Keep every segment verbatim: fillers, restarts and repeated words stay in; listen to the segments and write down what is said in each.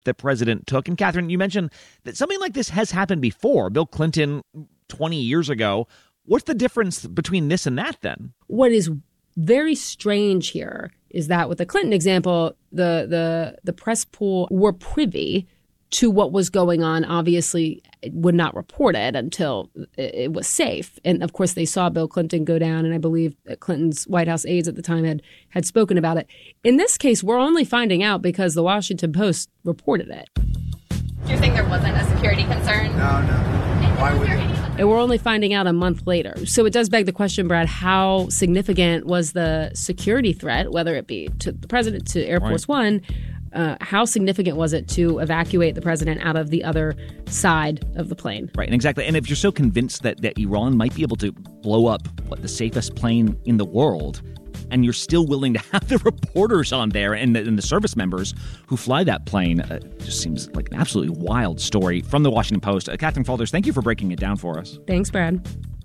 the president took. And Catherine, you mentioned that something like this has happened before. Bill Clinton, twenty years ago. What's the difference between this and that then? What is very strange here is that with the Clinton example, the the the press pool were privy to what was going on. Obviously, would not report it until it was safe. And of course, they saw Bill Clinton go down, and I believe Clinton's White House aides at the time had had spoken about it. In this case, we're only finding out because the Washington Post reported it. You're saying there wasn't a security concern? No, no. Why would it? And we're only finding out a month later. So it does beg the question, Brad, how significant was the security threat, whether it be to the president, to Air Force right. One? Uh, how significant was it to evacuate the president out of the other side of the plane? Right, and exactly. And if you're so convinced that, that Iran might be able to blow up what the safest plane in the world, and you're still willing to have the reporters on there and the, and the service members who fly that plane, uh, just seems like an absolutely wild story from the Washington Post. Uh, Catherine Faulders, thank you for breaking it down for us. Thanks, Brad.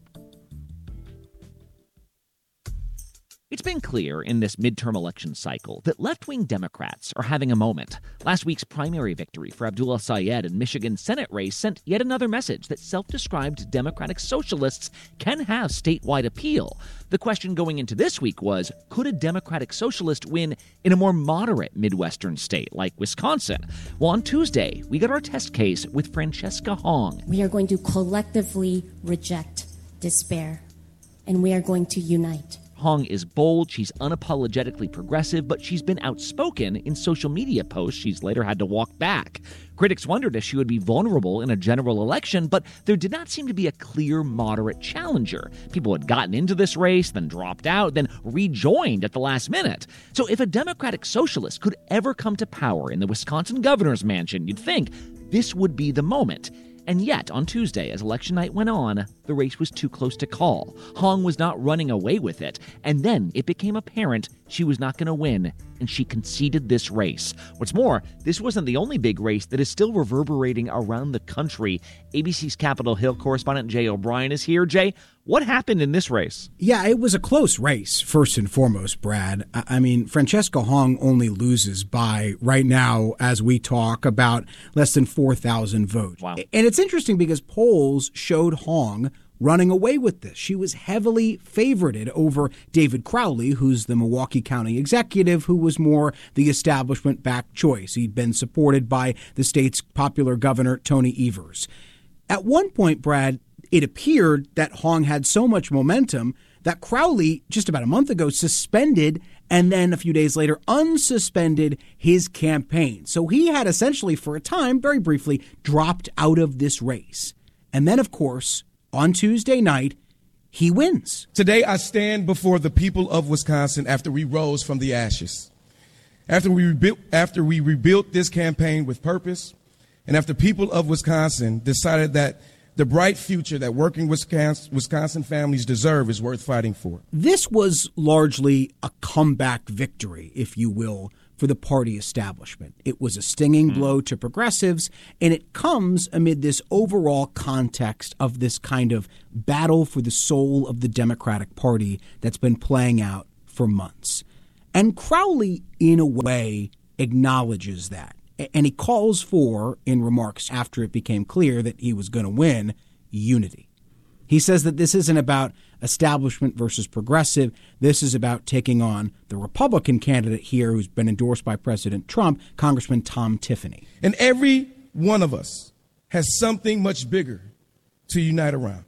It's been clear in this midterm election cycle that left-wing Democrats are having a moment. Last week's primary victory for Abdullah Sayed in Michigan's Senate race sent yet another message that self-described Democratic socialists can have statewide appeal. The question going into this week was, could a Democratic socialist win in a more moderate Midwestern state like Wisconsin? Well, on Tuesday, we got our test case with Francesca Hong. We are going to collectively reject despair, and we are going to unite. Hong is bold, she's unapologetically progressive, but she's been outspoken in social media posts she's later had to walk back. Critics wondered if she would be vulnerable in a general election, but there did not seem to be a clear moderate challenger. People had gotten into this race, then dropped out, then rejoined at the last minute. So if a Democratic socialist could ever come to power in the Wisconsin governor's mansion, you'd think this would be the moment. And yet, on Tuesday, as election night went on, the race was too close to call. Hong was not running away with it. And then it became apparent she was not going to win, and she conceded this race. What's more, this wasn't the only big race that is still reverberating around the country. A B C's Capitol Hill correspondent Jay O'Brien is here. Jay, what happened in this race? Yeah, it was a close race, first and foremost, Brad. I mean, Francesca Hong only loses by, right now, as we talk, about less than four thousand votes. Wow. And it's interesting because polls showed Hong running away with this. She was heavily favorited over David Crowley, who's the Milwaukee County executive, who was more the establishment-backed choice. He'd been supported by the state's popular governor, Tony Evers. At one point, Brad, it appeared that Hong had so much momentum that Crowley, just about a month ago, suspended and then a few days later unsuspended his campaign. So he had essentially, for a time, very briefly, dropped out of this race. And then, of course, on Tuesday night, he wins. Today, I stand before the people of Wisconsin after we rose from the ashes, after we rebuilt, after we rebuilt this campaign with purpose, and after people of Wisconsin decided that the bright future that working Wisconsin, Wisconsin families deserve is worth fighting for. This was largely a comeback victory, if you will, for the party establishment. It was a stinging blow to progressives, and it comes amid this overall context of this kind of battle for the soul of the Democratic Party that's been playing out for months. And Crowley, in a way, acknowledges that. And he calls for, in remarks after it became clear that he was going to win, unity. He says that this isn't about establishment versus progressive. This is about taking on the Republican candidate here who's been endorsed by President Trump, Congressman Tom Tiffany. And every one of us has something much bigger to unite around.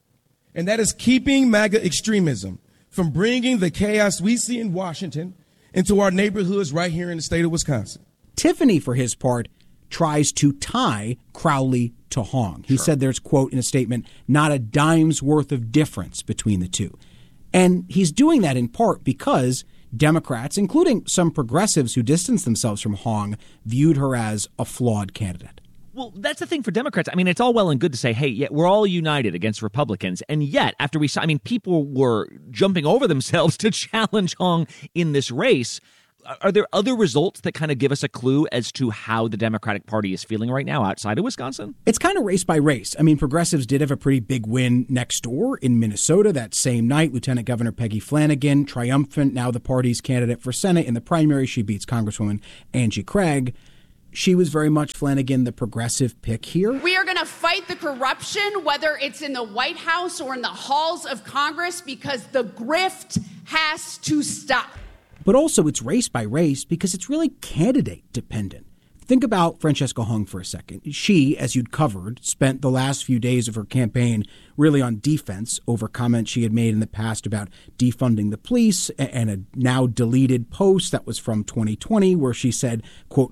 And that is keeping MAGA extremism from bringing the chaos we see in Washington into our neighborhoods right here in the state of Wisconsin. Tiffany, for his part, tries to tie Crowley to Hong. He sure. said there's, quote, in a statement, not a dime's worth of difference between the two. And he's doing that in part because Democrats, including some progressives who distanced themselves from Hong, viewed her as a flawed candidate. Well, that's the thing for Democrats. I mean, it's all well and good to say, hey, yeah, we're all united against Republicans. And yet, after we saw, I mean, people were jumping over themselves to challenge Hong in this race. Are there other results that kind of give us a clue as to how the Democratic Party is feeling right now outside of Wisconsin? It's kind of race by race. I mean, progressives did have a pretty big win next door in Minnesota that same night. Lieutenant Governor Peggy Flanagan, triumphant, now the party's candidate for Senate. In the primary, she beats Congresswoman Angie Craig. She was very much, Flanagan, the progressive pick here. We are going to fight the corruption, whether it's in the White House or in the halls of Congress, because the grift has to stop. But also it's race by race because it's really candidate dependent. Think about Francesca Hung for a second. She, as you'd covered, spent the last few days of her campaign really on defense over comments she had made in the past about defunding the police and a now deleted post that was from twenty twenty where she said, quote,